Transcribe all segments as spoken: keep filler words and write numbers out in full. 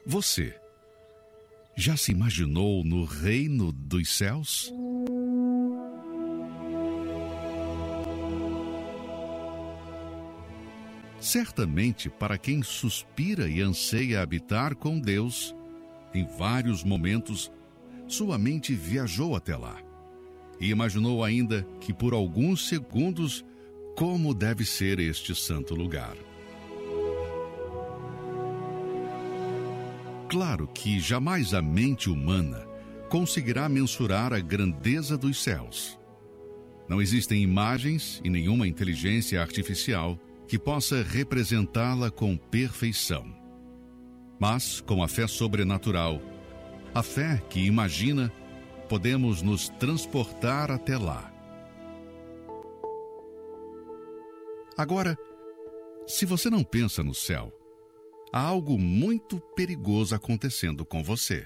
Você já se imaginou no reino dos céus? Certamente, para quem suspira e anseia habitar com Deus, em vários momentos, sua mente viajou até lá e imaginou ainda que por alguns segundos como deve ser este santo lugar. Claro que jamais a mente humana conseguirá mensurar a grandeza dos céus. Não existem imagens e nenhuma inteligência artificial que possa representá-la com perfeição. Mas, com a fé sobrenatural, a fé que imagina, podemos nos transportar até lá. Agora, se você não pensa no céu, há algo muito perigoso acontecendo com você.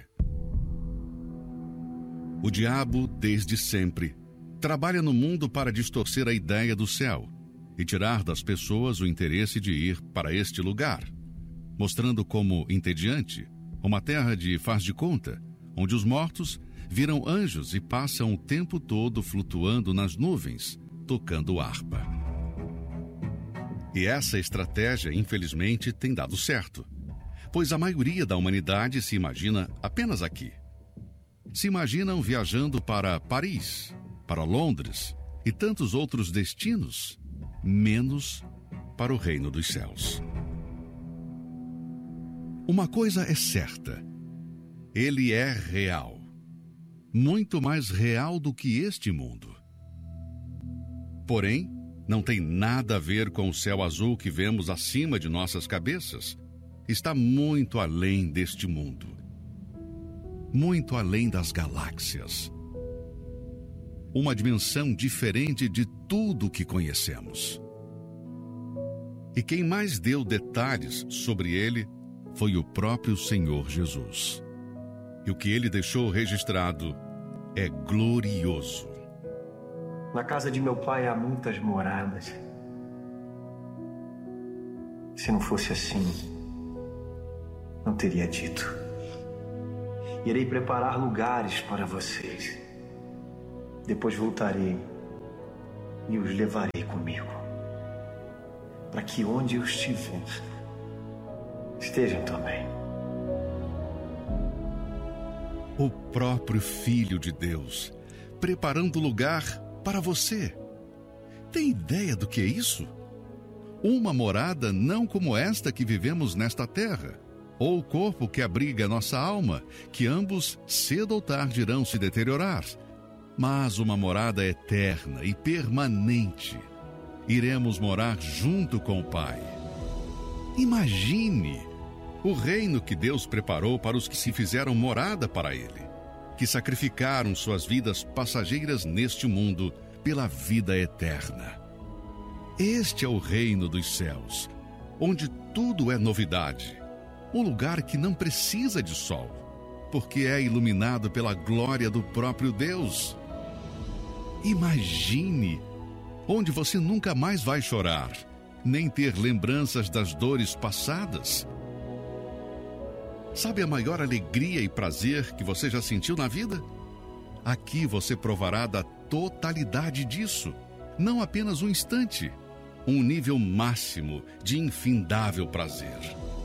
O diabo, desde sempre, trabalha no mundo para distorcer a ideia do céu e tirar das pessoas o interesse de ir para este lugar, mostrando como entediante uma terra de faz de conta, onde os mortos viram anjos e passam o tempo todo flutuando nas nuvens, tocando harpa. E essa estratégia, infelizmente, tem dado certo, pois a maioria da humanidade se imagina apenas aqui. Se imaginam viajando para Paris, para Londres e tantos outros destinos, menos para o reino dos céus. Uma coisa é certa: ele é real, muito mais real do que este mundo. Porém, não tem nada a ver com o céu azul que vemos acima de nossas cabeças. Está muito além deste mundo, muito além das galáxias. Uma dimensão diferente de tudo que conhecemos. E quem mais deu detalhes sobre ele foi o próprio Senhor Jesus. E o que ele deixou registrado é glorioso. Na casa de meu pai há muitas moradas. Se não fosse assim, não teria dito. Irei preparar lugares para vocês. Depois voltarei e os levarei comigo, para que onde eu estiver, estejam também. O próprio Filho de Deus, preparando lugar para você. Tem ideia do que é isso? Uma morada não como esta que vivemos nesta terra, ou o corpo que abriga nossa alma, que ambos cedo ou tarde irão se deteriorar, mas uma morada eterna e permanente. Iremos morar junto com o Pai. Imagine o reino que Deus preparou para os que se fizeram morada para Ele, que sacrificaram suas vidas passageiras neste mundo pela vida eterna. Este é o reino dos céus, onde tudo é novidade. Um lugar que não precisa de sol, porque é iluminado pela glória do próprio Deus. Imagine, onde você nunca mais vai chorar, nem ter lembranças das dores passadas. Sabe a maior alegria e prazer que você já sentiu na vida? Aqui você provará da totalidade disso, não apenas um instante, um nível máximo de infindável prazer.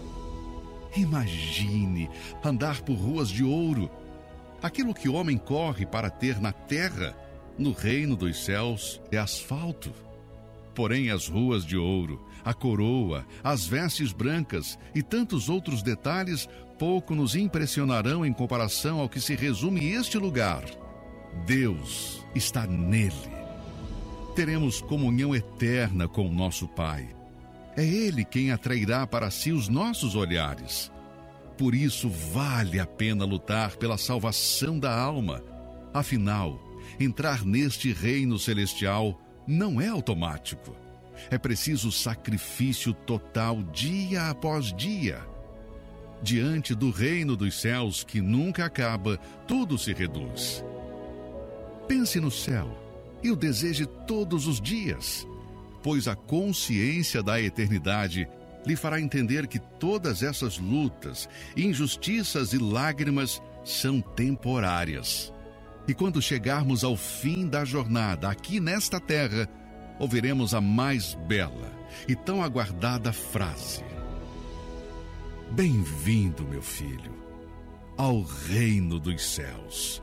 Imagine andar por ruas de ouro. Aquilo que o homem corre para ter na terra, no reino dos céus, é asfalto. Porém, as ruas de ouro, a coroa, as vestes brancas e tantos outros detalhes pouco nos impressionarão em comparação ao que se resume este lugar. Deus está nele. Teremos comunhão eterna com o nosso Pai. É Ele quem atrairá para si os nossos olhares. Por isso, vale a pena lutar pela salvação da alma. Afinal, entrar neste reino celestial não é automático. É preciso sacrifício total dia após dia. Diante do reino dos céus que nunca acaba, tudo se reduz. Pense no céu e o deseje todos os dias, pois a consciência da eternidade lhe fará entender que todas essas lutas, injustiças e lágrimas são temporárias. E quando chegarmos ao fim da jornada aqui nesta terra, ouviremos a mais bela e tão aguardada frase: Bem-vindo, meu filho, ao reino dos céus.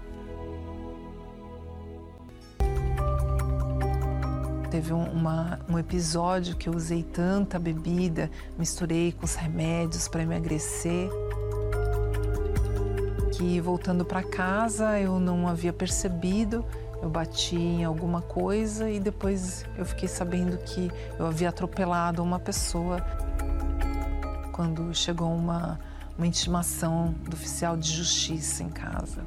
Teve uma, um episódio que eu usei tanta bebida, misturei com os remédios para emagrecer, que voltando para casa eu não havia percebido, eu bati em alguma coisa e depois eu fiquei sabendo que eu havia atropelado uma pessoa. Quando chegou uma, uma intimação do oficial de justiça em casa.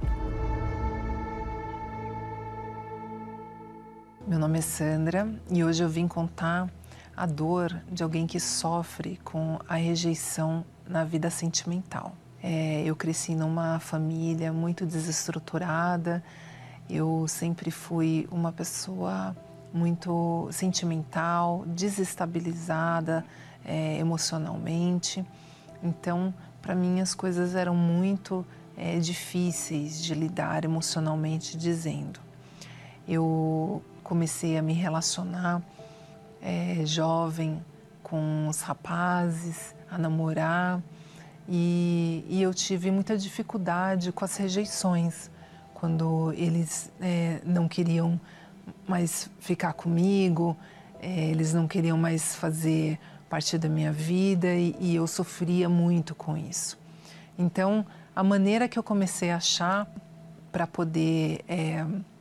Meu nome é Sandra e hoje eu vim contar a dor de alguém que sofre com a rejeição na vida sentimental. É, eu cresci numa família muito desestruturada, eu sempre fui uma pessoa muito sentimental, desestabilizada é, emocionalmente. Então, para mim, as coisas eram muito é, difíceis de lidar emocionalmente dizendo. Eu comecei a me relacionar é, jovem com os rapazes, a namorar, e, e eu tive muita dificuldade com as rejeições, quando eles é, não queriam mais ficar comigo, é, eles não queriam mais fazer parte da minha vida e, e eu sofria muito com isso. Então, a maneira que eu comecei a achar para poder é,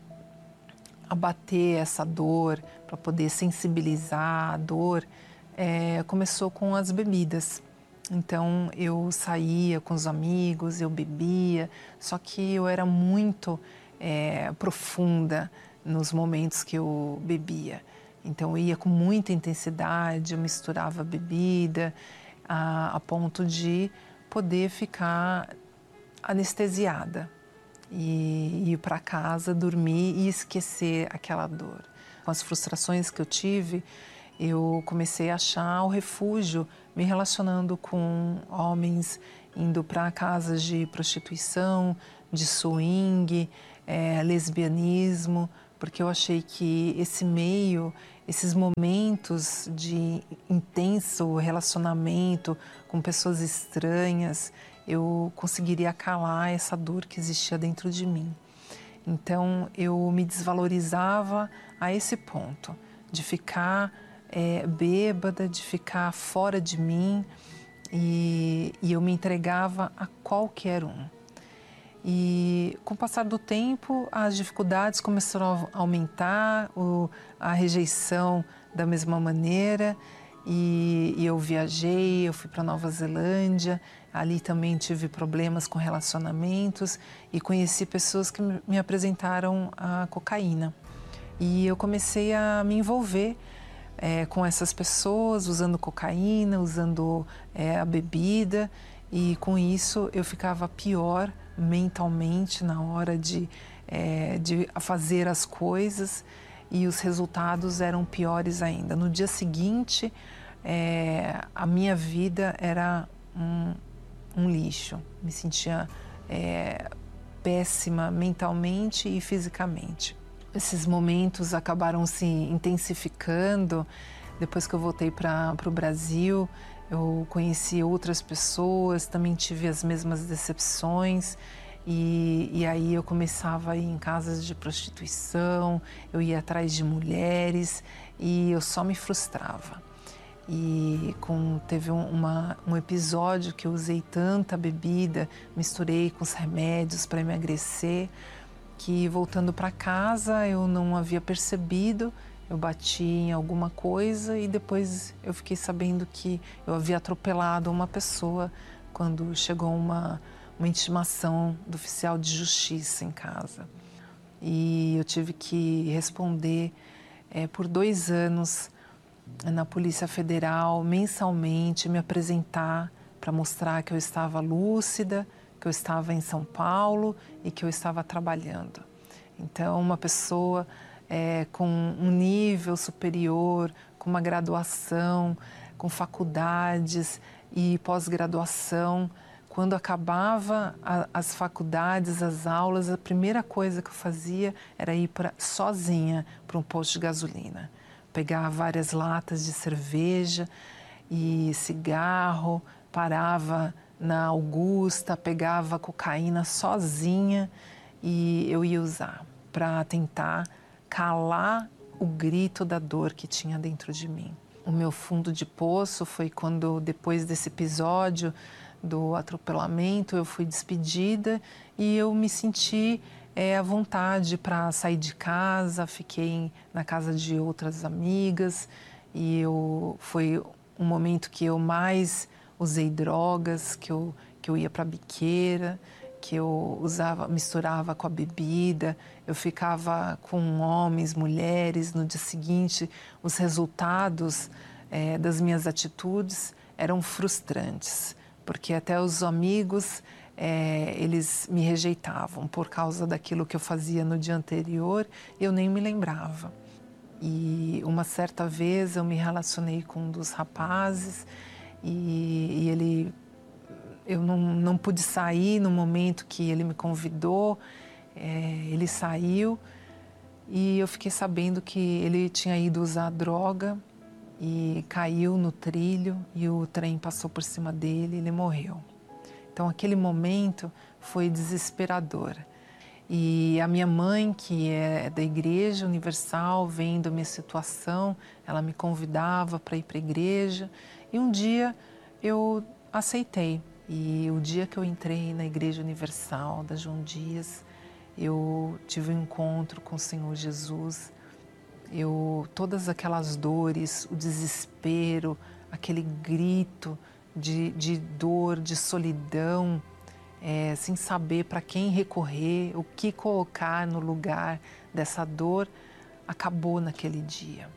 abater essa dor, para poder sensibilizar a dor, é, começou com as bebidas. Então, eu saía com os amigos, eu bebia, só que eu era muito é, profunda nos momentos que eu bebia. Então, eu ia com muita intensidade, eu misturava bebida, a, a ponto de poder ficar anestesiada e ir para casa, dormir e esquecer aquela dor. Com as frustrações que eu tive, eu comecei a achar o refúgio me relacionando com homens, indo para casas de prostituição, de swing, é, lesbianismo, porque eu achei que esse meio, esses momentos de intenso relacionamento com pessoas estranhas, eu conseguiria calar essa dor que existia dentro de mim. Então, eu me desvalorizava a esse ponto, de ficar é, bêbada, de ficar fora de mim, e, e eu me entregava a qualquer um. E com o passar do tempo, as dificuldades começaram a aumentar, o, a rejeição da mesma maneira, e, e eu viajei, eu fui para Nova Zelândia, ali também tive problemas com relacionamentos e conheci pessoas que me apresentaram a cocaína. E eu comecei a me envolver é, com essas pessoas, usando cocaína, usando é, a bebida, e com isso eu ficava pior mentalmente na hora de, é, de fazer as coisas, e os resultados eram piores ainda. No dia seguinte, é, a minha vida era um, um lixo. Me sentia é, péssima mentalmente e fisicamente. Esses momentos acabaram se intensificando. Depois que eu voltei para o Brasil, eu conheci outras pessoas, também tive as mesmas decepções. E, e aí eu começava a ir em casas de prostituição, eu ia atrás de mulheres e eu só me frustrava. E com, teve um, uma, um episódio que eu usei tanta bebida, misturei com os remédios para emagrecer, que voltando para casa eu não havia percebido, eu bati em alguma coisa e depois eu fiquei sabendo que eu havia atropelado uma pessoa quando chegou uma, uma intimação do oficial de justiça em casa. E eu tive que responder é, por dois anos na Polícia Federal, mensalmente, me apresentar para mostrar que eu estava lúcida, que eu estava em São Paulo e que eu estava trabalhando. Então, uma pessoa é, com um nível superior, com uma graduação, com faculdades e pós-graduação. Quando acabava a, as faculdades, as aulas, a primeira coisa que eu fazia era ir pra, sozinha para um posto de gasolina. Pegar várias latas de cerveja e cigarro, parava na Augusta, pegava cocaína sozinha e eu ia usar para tentar calar o grito da dor que tinha dentro de mim. O meu fundo de poço foi quando, depois desse episódio do atropelamento, eu fui despedida e eu me senti é, à vontade para sair de casa, fiquei na casa de outras amigas e eu, foi um momento que eu mais usei drogas, que eu, que eu ia para a biqueira, que eu usava, misturava com a bebida, eu ficava com homens, mulheres. No dia seguinte, os resultados é, das minhas atitudes eram frustrantes, porque até os amigos, é, eles me rejeitavam por causa daquilo que eu fazia no dia anterior, eu nem me lembrava. E uma certa vez eu me relacionei com um dos rapazes e, e ele... Eu não, não pude sair no momento que ele me convidou, é, ele saiu e eu fiquei sabendo que ele tinha ido usar droga e caiu no trilho e o trem passou por cima dele e ele morreu. Então aquele momento foi desesperador. E a minha mãe, que é da Igreja Universal, vendo a minha situação, ela me convidava para ir para a igreja e um dia eu aceitei. E o dia que eu entrei na Igreja Universal da João Dias, eu tive um encontro com o Senhor Jesus. Eu, todas aquelas dores, o desespero, aquele grito de, de dor, de solidão, é, sem saber para quem recorrer, o que colocar no lugar dessa dor, acabou naquele dia.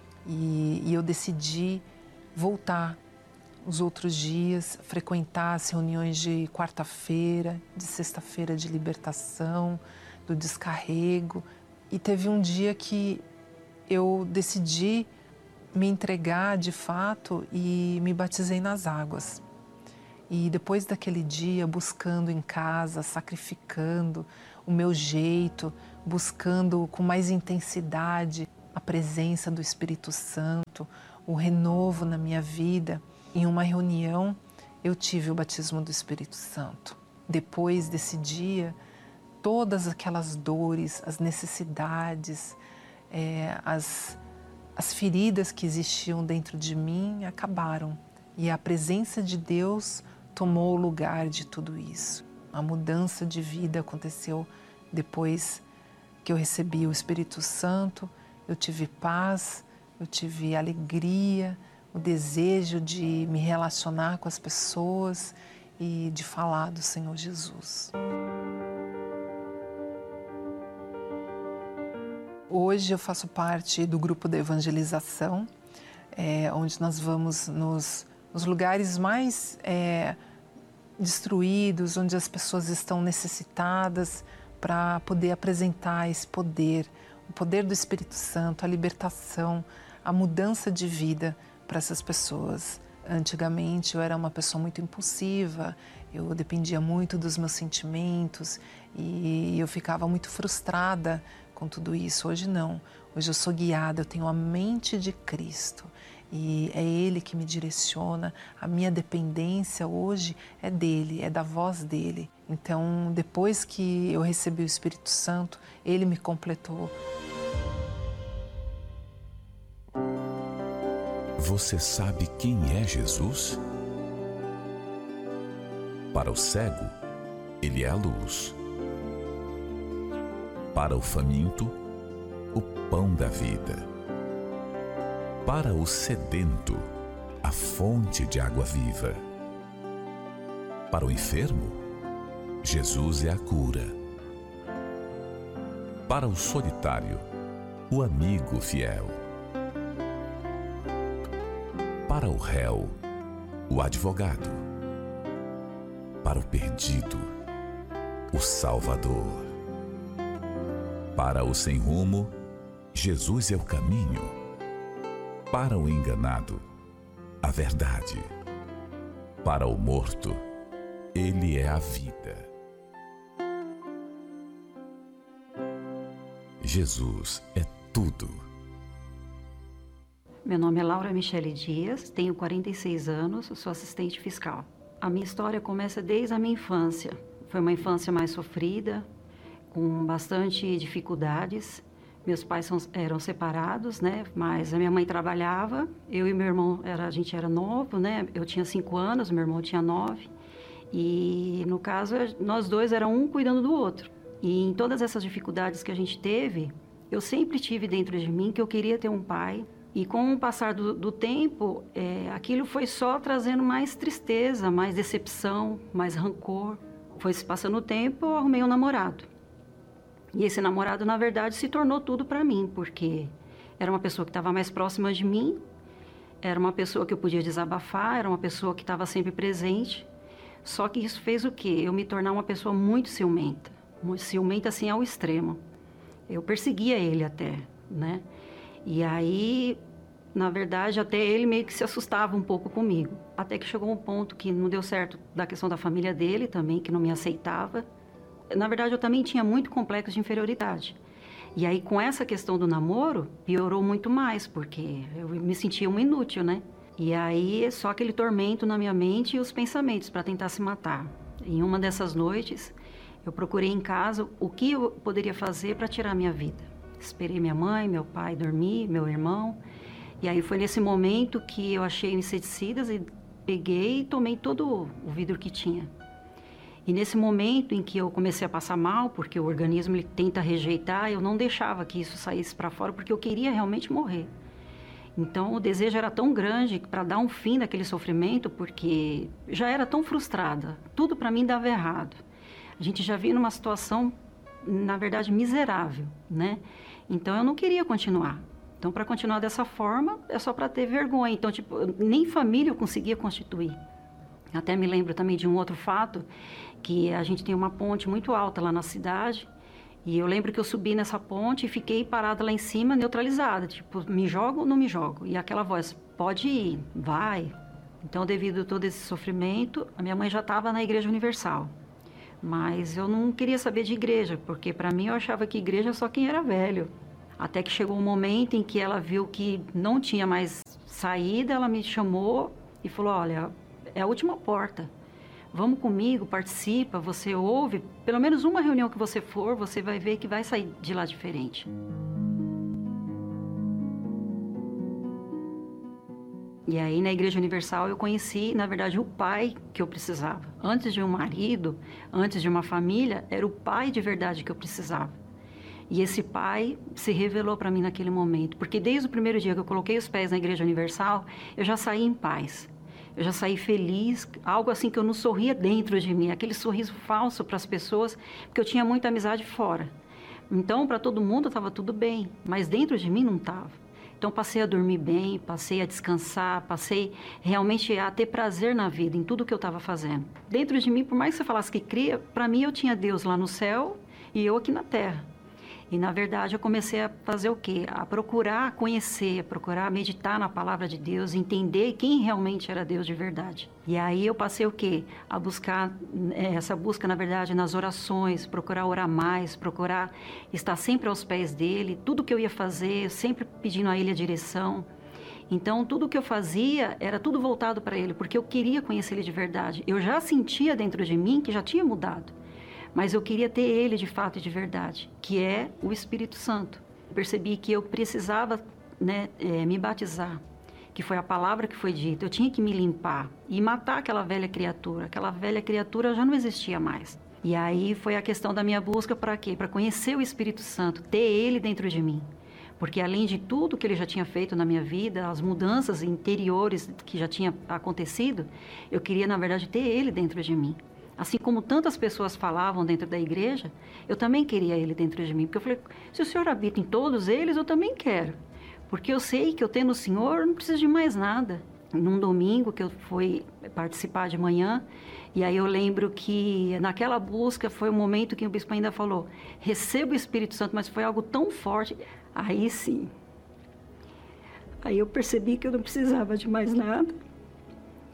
E, e eu decidi voltar os outros dias, frequentar as reuniões de quarta-feira, de sexta-feira de libertação, do descarrego. E teve um dia que eu decidi me entregar de fato e me batizei nas águas. E depois daquele dia, buscando em casa, sacrificando o meu jeito, buscando com mais intensidade a presença do Espírito Santo, o renovo na minha vida, em uma reunião, eu tive o batismo do Espírito Santo. Depois desse dia, todas aquelas dores, as necessidades, é, as, as feridas que existiam dentro de mim acabaram. E a presença de Deus tomou o lugar de tudo isso. A mudança de vida aconteceu depois que eu recebi o Espírito Santo. Eu tive paz, eu tive alegria, o desejo de me relacionar com as pessoas e de falar do Senhor Jesus. Hoje eu faço parte do grupo da evangelização, é, onde nós vamos nos, nos lugares mais é, destruídos, onde as pessoas estão necessitadas, para poder apresentar esse poder, o poder do Espírito Santo, a libertação, a mudança de vida para essas pessoas. Antigamente eu era uma pessoa muito impulsiva, eu dependia muito dos meus sentimentos e eu ficava muito frustrada com tudo isso. Hoje não, hoje eu sou guiada, eu tenho a mente de Cristo e é Ele que me direciona. A minha dependência hoje é dEle, é da voz dEle. Então, depois que eu recebi o Espírito Santo, Ele me completou. Você sabe quem é Jesus? Para o cego, Ele é a luz. Para o faminto, o pão da vida. Para o sedento, a fonte de água viva. Para o enfermo, Jesus é a cura. Para o solitário, o amigo fiel. Para o réu, o advogado. Para o perdido, o Salvador. Para o sem rumo, Jesus é o caminho. Para o enganado, a verdade. Para o morto, ele é a vida. Jesus é tudo. Meu nome é Laura Michele Dias, tenho quarenta e seis anos, sou assistente fiscal. A minha história começa desde a minha infância. Foi uma infância mais sofrida, com bastante dificuldades. Meus pais são, eram separados, né? Mas a minha mãe trabalhava, eu e meu irmão, era, a gente era novo, né? Eu tinha cinco anos, meu irmão tinha nove. E, no caso, nós dois era um cuidando do outro. E em todas essas dificuldades que a gente teve, eu sempre tive dentro de mim que eu queria ter um pai. E com o passar do, do tempo, é, aquilo foi só trazendo mais tristeza, mais decepção, mais rancor. Foi se passando o tempo, eu arrumei um namorado. E esse namorado, na verdade, se tornou tudo para mim, porque era uma pessoa que estava mais próxima de mim, era uma pessoa que eu podia desabafar, era uma pessoa que estava sempre presente. Só que isso fez o quê? Eu me tornar uma pessoa muito ciumenta. Muito ciumenta, assim, ao extremo. Eu perseguia ele até, né? E aí, na verdade, até ele meio que se assustava um pouco comigo. Até que chegou um ponto que não deu certo da questão da família dele também, que não me aceitava. Na verdade, eu também tinha muito complexo de inferioridade. E aí, com essa questão do namoro, piorou muito mais, porque eu me sentia uma inútil, né? E aí, só aquele tormento na minha mente e os pensamentos para tentar se matar. Em uma dessas noites, eu procurei em casa o que eu poderia fazer para tirar a minha vida. Esperei minha mãe, meu pai dormir, meu irmão. E aí foi nesse momento que eu achei inseticidas e peguei e tomei todo o vidro que tinha. E nesse momento em que eu comecei a passar mal, porque o organismo ele tenta rejeitar, eu não deixava que isso saísse para fora, porque eu queria realmente morrer. Então o desejo era tão grande para dar um fim naquele sofrimento, porque já era tão frustrada. Tudo para mim dava errado. A gente já vinha numa situação, na verdade, miserável, né? Então eu não queria continuar. Então, para continuar dessa forma, é só para ter vergonha. Então, tipo, nem família eu conseguia constituir. Até me lembro também de um outro fato, que a gente tem uma ponte muito alta lá na cidade, e eu lembro que eu subi nessa ponte e fiquei parada lá em cima, neutralizada, tipo, me jogo ou não me jogo? E aquela voz, pode ir, vai. Então, devido a todo esse sofrimento, a minha mãe já estava na Igreja Universal. Mas eu não queria saber de igreja, porque para mim eu achava que igreja só quem era velho. Até que chegou um momento em que ela viu que não tinha mais saída, ela me chamou e falou, olha, é a última porta. Vamos comigo, participa, você ouve. Pelo menos uma reunião que você for, você vai ver que vai sair de lá diferente. E aí, na Igreja Universal, eu conheci, na verdade, o pai que eu precisava. Antes de um marido, antes de uma família, era o pai de verdade que eu precisava. E esse pai se revelou para mim naquele momento. Porque desde o primeiro dia que eu coloquei os pés na Igreja Universal, eu já saí em paz. Eu já saí feliz, algo assim que eu não sorria dentro de mim. Aquele sorriso falso para as pessoas, porque eu tinha muita amizade fora. Então, para todo mundo estava tudo bem, mas dentro de mim não estava. Então, passei a dormir bem, passei a descansar, passei realmente a ter prazer na vida, em tudo que eu estava fazendo. Dentro de mim, por mais que você falasse que cria, para mim eu tinha Deus lá no céu e eu aqui na terra. E, na verdade, eu comecei a fazer o quê? A procurar conhecer, a procurar meditar na palavra de Deus, entender quem realmente era Deus de verdade. E aí eu passei o quê? A buscar, essa busca, na verdade, nas orações, procurar orar mais, procurar estar sempre aos pés dele. Tudo que eu ia fazer, sempre pedindo a ele a direção. Então, tudo que eu fazia era tudo voltado para ele, porque eu queria conhecer ele de verdade. Eu já sentia dentro de mim que já tinha mudado. Mas eu queria ter ele de fato e de verdade, que é o Espírito Santo. Percebi que eu precisava, né, é, me batizar, que foi a palavra que foi dita. Eu tinha que me limpar e matar aquela velha criatura. Aquela velha criatura já não existia mais. E aí foi a questão da minha busca para quê? Para conhecer o Espírito Santo, ter ele dentro de mim. Porque além de tudo que ele já tinha feito na minha vida, as mudanças interiores que já tinham acontecido, eu queria, na verdade, ter ele dentro de mim. Assim como tantas pessoas falavam dentro da igreja, eu também queria ele dentro de mim. Porque eu falei, se o Senhor habita em todos eles, eu também quero. Porque eu sei que eu tendo o Senhor, não preciso de mais nada. Num domingo que eu fui participar de manhã, e aí eu lembro que naquela busca foi o momento que o bispo ainda falou, receba o Espírito Santo, mas foi algo tão forte. Aí sim, aí eu percebi que eu não precisava de mais nada.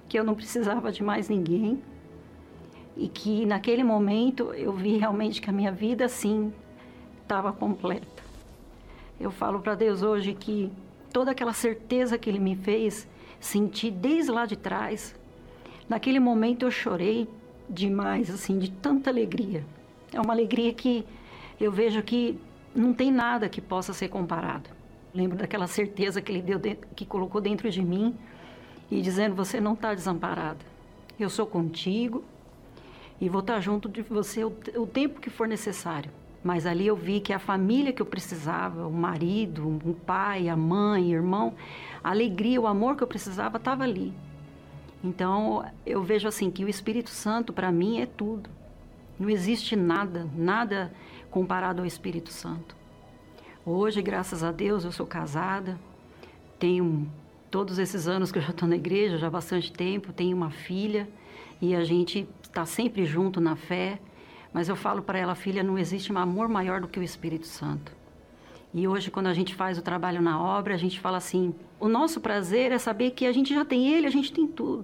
que eu não precisava de mais ninguém e que naquele momento eu vi realmente que a minha vida, sim, estava completa. Eu falo para Deus hoje que toda aquela certeza que Ele me fez sentir desde lá de trás, naquele momento eu chorei demais, assim, de tanta alegria. É uma alegria que eu vejo que não tem nada que possa ser comparado. Lembro daquela certeza que Ele deu, que colocou dentro de mim e dizendo: você não está desamparada. Eu sou contigo e vou estar junto de você o, o tempo que for necessário. Mas ali eu vi que a família que eu precisava, o marido, o pai, a mãe, o irmão, a alegria, o amor que eu precisava estava ali. Então, eu vejo assim que o Espírito Santo, para mim, é tudo. Não existe nada, nada comparado ao Espírito Santo. Hoje, graças a Deus, eu sou casada, tenho todos esses anos que eu já estou na igreja, já há bastante tempo, tenho uma filha e a gente está sempre junto na fé. Mas eu falo para ela: filha, não existe um amor maior do que o Espírito Santo. E hoje, quando a gente faz o trabalho na obra, a gente fala assim: o nosso prazer é saber que a gente já tem Ele, a gente tem tudo.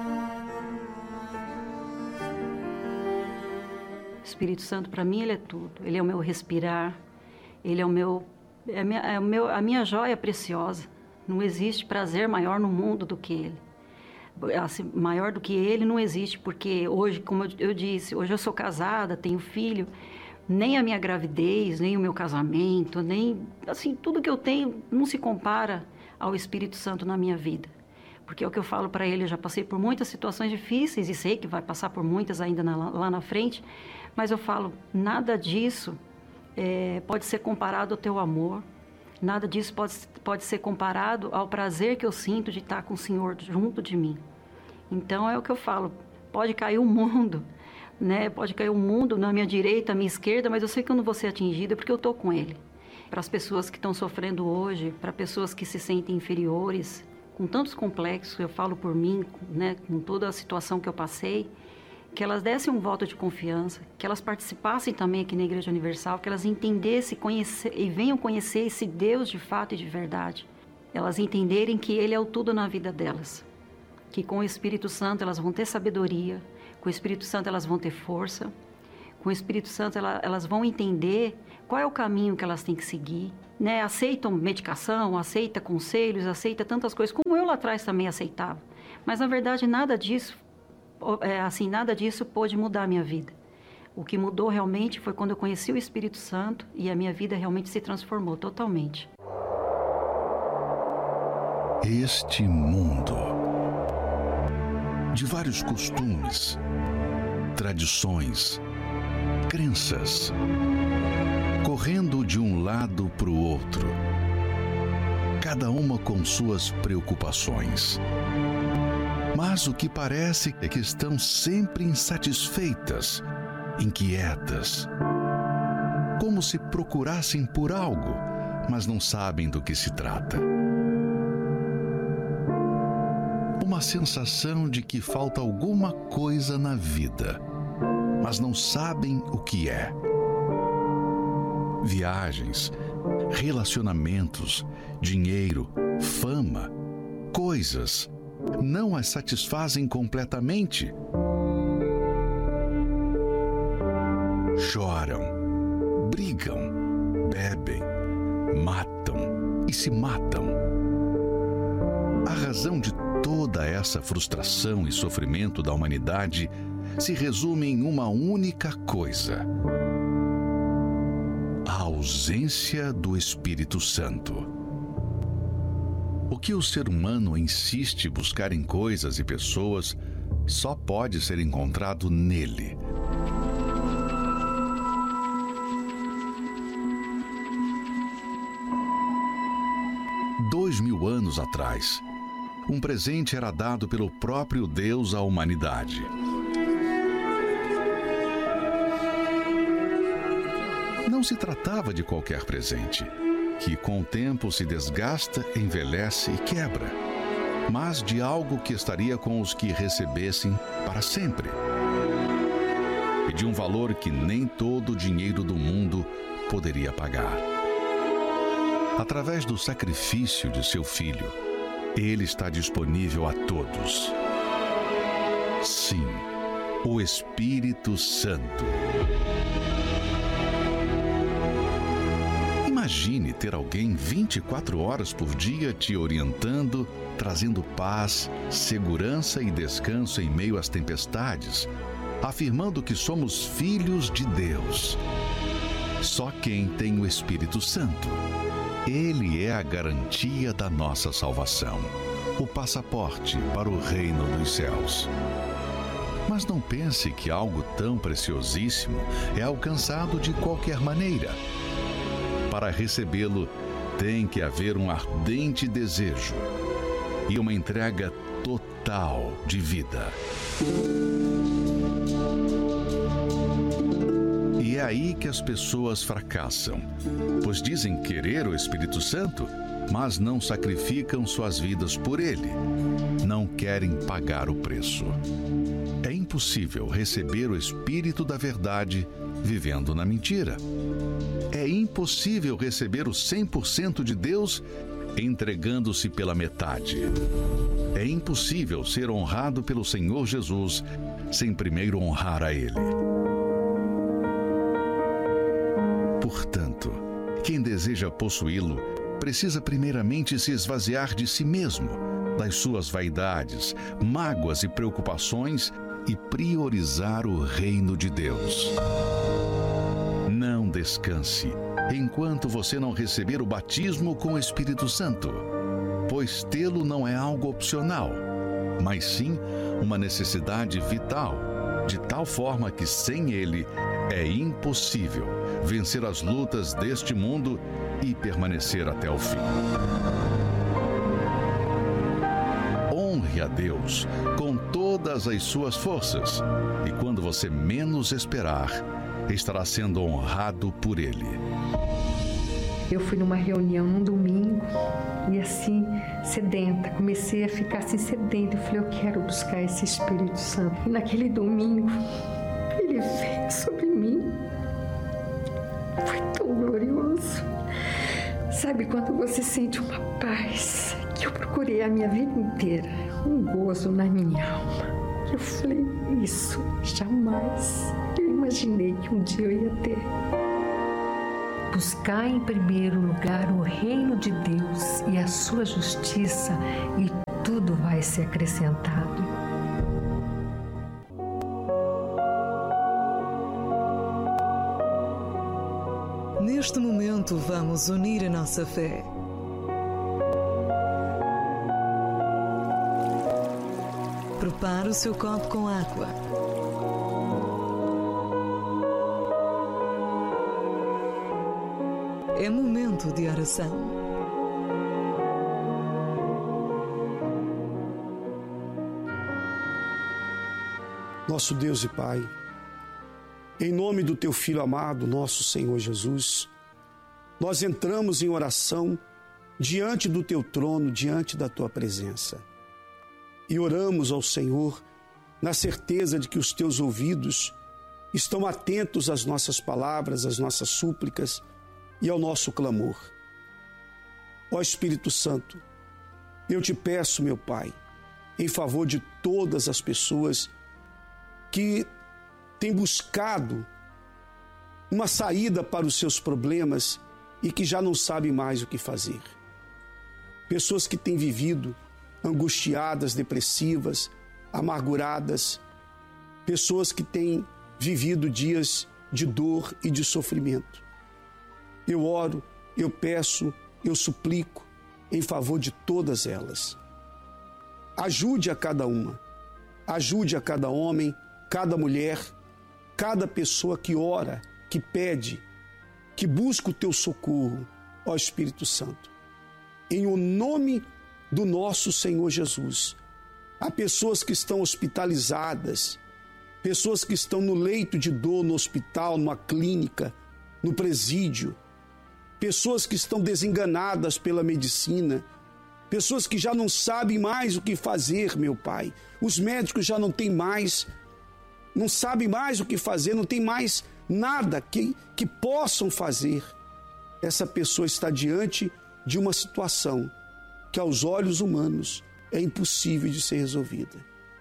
O Espírito Santo, para mim, Ele é tudo. Ele é o meu respirar, Ele é o meu, é a minha, é o meu, a minha joia preciosa. Não existe prazer maior no mundo do que Ele. Assim, maior do que Ele não existe, porque hoje, como eu disse, hoje eu sou casada, tenho filho, nem a minha gravidez, nem o meu casamento, nem, assim, tudo que eu tenho não se compara ao Espírito Santo na minha vida. Porque é o que eu falo para Ele: eu já passei por muitas situações difíceis e sei que vai passar por muitas ainda na, lá na frente, mas eu falo: nada disso é, pode ser comparado ao teu amor. Nada disso pode, pode ser comparado ao prazer que eu sinto de estar com o Senhor junto de mim. Então, é o que eu falo: pode cair o mundo, né? Pode cair o mundo na minha direita, na minha esquerda, mas eu sei que eu não vou ser atingida porque eu estou com Ele. Para as pessoas que estão sofrendo hoje, para pessoas que se sentem inferiores, com tantos complexos, eu falo por mim, né? Com toda a situação que eu passei, que elas dessem um voto de confiança, que elas participassem também aqui na Igreja Universal, que elas entendessem conhecer, e venham conhecer esse Deus de fato e de verdade. Elas entenderem que Ele é o tudo na vida delas. Que com o Espírito Santo elas vão ter sabedoria, com o Espírito Santo elas vão ter força, com o Espírito Santo elas, elas vão entender qual é o caminho que elas têm que seguir. Né? Aceitam medicação, aceitam conselhos, aceitam tantas coisas, como eu lá atrás também aceitava. Mas na verdade nada disso É, assim, nada disso pôde mudar a minha vida. O que mudou realmente foi quando eu conheci o Espírito Santo e a minha vida realmente se transformou totalmente. Este mundo de vários costumes, tradições, crenças, correndo de um lado para o outro, cada uma com suas preocupações. Mas o que parece é que estão sempre insatisfeitas, inquietas, como se procurassem por algo, mas não sabem do que se trata. Uma sensação de que falta alguma coisa na vida, mas não sabem o que é. Viagens, relacionamentos, dinheiro, fama, coisas não as satisfazem completamente. Choram, brigam, bebem, matam e se matam. A razão de toda essa frustração e sofrimento da humanidade se resume em uma única coisa: a ausência do Espírito Santo. O que o ser humano insiste buscar em coisas e pessoas só pode ser encontrado nele. Dois mil anos atrás, um presente era dado pelo próprio Deus à humanidade. Não se tratava de qualquer presente, que com o tempo se desgasta, envelhece e quebra, mas de algo que estaria com os que recebessem para sempre. E de um valor que nem todo o dinheiro do mundo poderia pagar. Através do sacrifício de seu filho, ele está disponível a todos. Sim, o Espírito Santo. Imagine ter alguém vinte e quatro horas por dia te orientando, trazendo paz, segurança e descanso em meio às tempestades, afirmando que somos filhos de Deus. Só quem tem o Espírito Santo. Ele é a garantia da nossa salvação, o passaporte para o reino dos céus. Mas não pense que algo tão preciosíssimo é alcançado de qualquer maneira. Para recebê-lo, tem que haver um ardente desejo e uma entrega total de vida. E é aí que as pessoas fracassam, pois dizem querer o Espírito Santo, mas não sacrificam suas vidas por ele. Não querem pagar o preço. É impossível receber o Espírito da verdade vivendo na mentira. É impossível receber o cem por cento de Deus entregando-se pela metade. É impossível ser honrado pelo Senhor Jesus sem primeiro honrar a Ele. Portanto, quem deseja possuí-lo precisa primeiramente se esvaziar de si mesmo, das suas vaidades, mágoas e preocupações e priorizar o reino de Deus. Não descanse enquanto você não receber o batismo com o Espírito Santo, pois tê-lo não é algo opcional, mas sim uma necessidade vital, de tal forma que sem ele é impossível vencer as lutas deste mundo e permanecer até o fim. Honre a Deus com todas as suas forças, e quando você menos esperar, estará sendo honrado por Ele. Eu fui numa reunião num domingo e assim, sedenta, comecei a ficar assim sedenta. Eu falei, eu quero buscar esse Espírito Santo. E naquele domingo, ele veio sobre mim. Foi tão glorioso. Sabe quando você sente uma paz que eu procurei a minha vida inteira, um gozo na minha alma. Eu falei, isso jamais eu imaginei que um dia eu ia ter. Buscar em primeiro lugar o reino de Deus e a sua justiça, e tudo vai ser acrescentado. Neste momento, vamos unir a nossa fé. Prepare o seu copo com água. É momento de oração. Nosso Deus e Pai, em nome do Teu Filho amado, nosso Senhor Jesus, nós entramos em oração diante do Teu trono, diante da Tua presença. E oramos ao Senhor na certeza de que os Teus ouvidos estão atentos às nossas palavras, às nossas súplicas e ao nosso clamor. Ó Espírito Santo, eu te peço, meu Pai, em favor de todas as pessoas que têm buscado uma saída para os seus problemas e que já não sabem mais o que fazer. Pessoas que têm vivido angustiadas, depressivas, amarguradas, pessoas que têm vivido dias de dor e de sofrimento. Eu oro, eu peço, eu suplico em favor de todas elas. Ajude a cada uma, ajude a cada homem, cada mulher, cada pessoa que ora, que pede, que busca o teu socorro, ó Espírito Santo. Em o nome do nosso Senhor Jesus, há pessoas que estão hospitalizadas, pessoas que estão no leito de dor, no hospital, numa clínica, no presídio, pessoas que estão desenganadas pela medicina, pessoas que já não sabem mais o que fazer, meu Pai. Os médicos já não têm mais, não sabem mais o que fazer, não tem mais nada que, que possam fazer. Essa pessoa está diante de uma situação que aos olhos humanos é impossível de ser resolvida.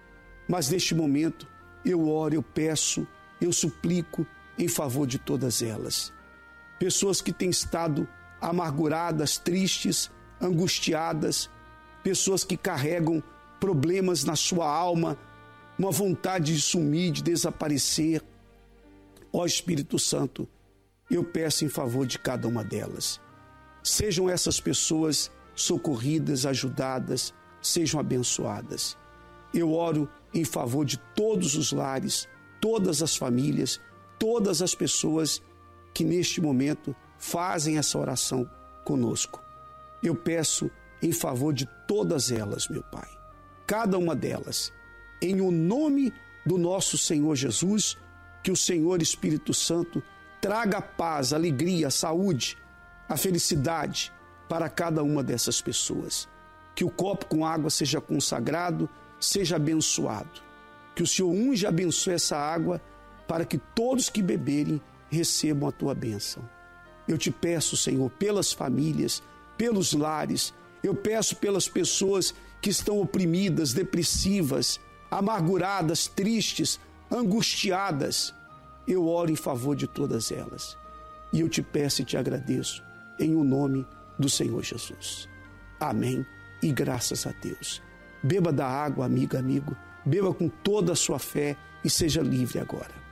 Mas neste momento eu oro, eu peço, eu suplico em favor de todas elas. Pessoas que têm estado amarguradas, tristes, angustiadas, pessoas que carregam problemas na sua alma, uma vontade de sumir, de desaparecer. Ó Espírito Santo, eu peço em favor de cada uma delas. Sejam essas pessoas socorridas, ajudadas, sejam abençoadas. Eu oro em favor de todos os lares, todas as famílias, todas as pessoas que neste momento fazem essa oração conosco. Eu peço em favor de todas elas, meu Pai, cada uma delas, em o nome do nosso Senhor Jesus, que o Senhor Espírito Santo traga a paz, a alegria, a saúde, a felicidade para cada uma dessas pessoas. Que o copo com água seja consagrado, seja abençoado. Que o Senhor unja e abençoe essa água para que todos que beberem recebam a tua bênção. Eu te peço, Senhor, pelas famílias, pelos lares, eu peço pelas pessoas que estão oprimidas, depressivas, amarguradas, tristes, angustiadas. Eu oro em favor de todas elas. E eu te peço e te agradeço em o nome do Senhor Jesus. Amém e graças a Deus. Beba da água, amiga, amigo. Beba com toda a sua fé e seja livre agora.